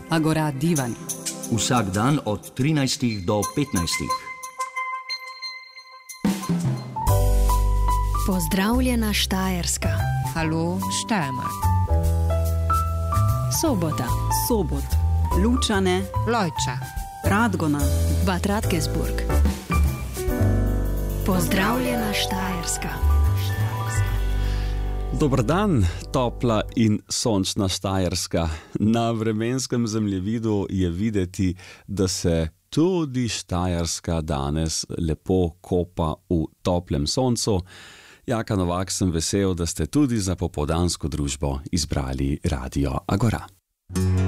Agora Divan. Vsak dan od 13 do 15. Pozdravljena Štajerska. Halo Steiermark. Sobota. Sobot. Lučane. Lojča. Radgona. Bad Radkersburg. Pozdravljena Štajerska. Dober dan, topla in sončna Štajerska. Na vremenskem zemljevidu je videti, da se tudi Štajerska danes lepo kopa v toplem soncu. Jaka Novak, sem vesel, da ste tudi za popoldansko družbo izbrali Radio Agora.